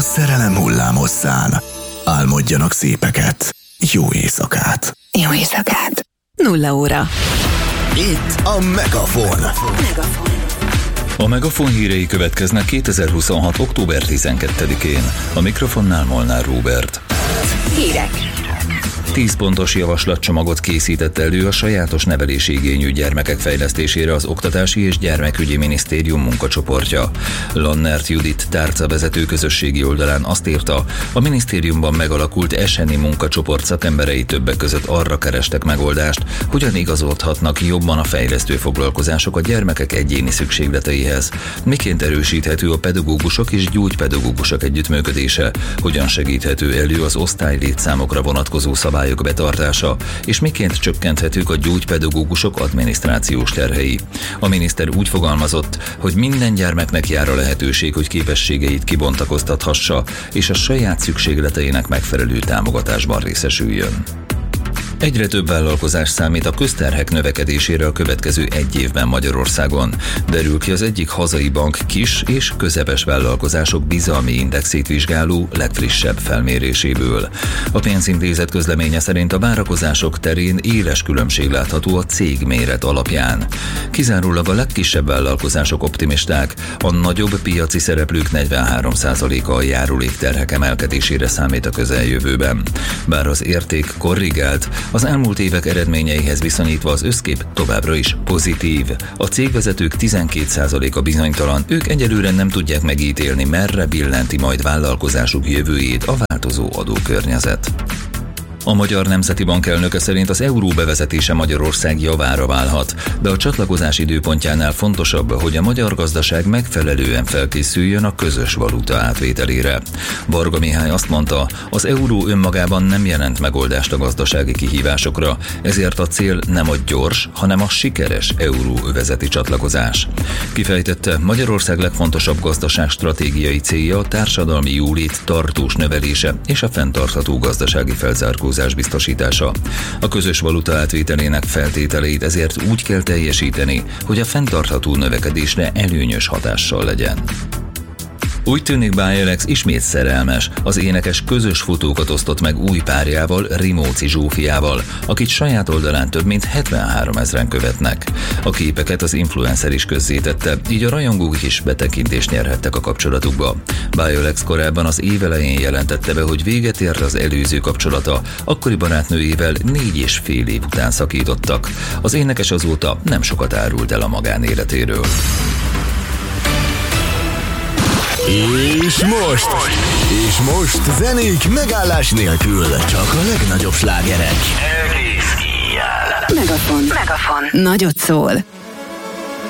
szerelem hullámosszán. Álmodjanak szépeket. Jó éjszakát. Jó éjszakát. 0 óra. Itt a Megafon. A Megafon hírei következnek 2026. október 12-én. A mikrofonnál Molnár Róbert. Hírek. 10 pontos javaslatcsomagot készített elő a sajátos nevelési igényű gyermekek fejlesztésére az Oktatási és Gyermekügyi Minisztérium munkacsoportja. Lannert Judit tárcavezető közösségi oldalán azt írta, a minisztériumban megalakult eseni munkacsoport szakemberei többek között arra kerestek megoldást, hogyan igazodhatnak jobban a fejlesztő foglalkozások a gyermekek egyéni szükségleteihez, miként erősíthető a pedagógusok és gyógypedagógusok együttműködése, hogyan segíthető elő az osztálylétszámokra vonatkozó szabályok betartása, és miként csökkenthetők a gyógypedagógusok adminisztrációs terhei. A miniszter úgy fogalmazott, hogy minden gyermeknek jár a lehetőség, hogy képességeit kibontakoztathassa, és a saját szükségleteinek megfelelő támogatásban részesüljön. Egyre több vállalkozás számít a közterhek növekedésére a következő egy évben Magyarországon. Derül ki az egyik hazai bank kis és közepes vállalkozások bizalmi indexét vizsgáló legfrissebb felméréséből. A pénzintézet közleménye szerint a várakozások terén éles különbség látható a cégméret alapján. Kizárólag a legkisebb vállalkozások optimisták, a nagyobb piaci szereplők 43%-a a járulékterhek emelkedésére számít a közeljövőben. Bár az érték korrigált, az elmúlt évek eredményeihez viszonyítva az összkép továbbra is pozitív. A cégvezetők 12%-a bizonytalan, ők egyelőre nem tudják megítélni, merre billenti majd vállalkozásuk jövőjét a változó adókörnyezet. A Magyar Nemzeti Bank elnöke szerint az euró bevezetése Magyarország javára válhat, de a csatlakozás időpontjánál fontosabb, hogy a magyar gazdaság megfelelően felkészüljön a közös valuta átvételére. Varga Mihály azt mondta, az euró önmagában nem jelent megoldást a gazdasági kihívásokra, ezért a cél nem a gyors, hanem a sikeres euróövezeti csatlakozás. Kifejtette, Magyarország legfontosabb gazdaságstratégiai célja a társadalmi jólét tartós növelése és a fenntartható gazdasági felzárkózás biztosítása. A közös valuta átvételének feltételeit ezért úgy kell teljesíteni, hogy a fenntartható növekedésre előnyös hatással legyen. Úgy tűnik Bajelex ismét szerelmes, az énekes közös fotókat osztott meg új párjával, Rimóci Zsófiával, akit saját oldalán több mint 73 000-en követnek. A képeket az influencer is közzétette, így a rajongók is betekintést nyerhettek a kapcsolatukba. Bajelex korábban az év elején jelentette be, hogy véget ért az előző kapcsolata, akkori barátnőjével 4,5 év után szakítottak. Az énekes azóta nem sokat árult el a magánéletéről. És most zenék megállás nélkül, csak a legnagyobb slágerek. Megafon. Nagyot szól.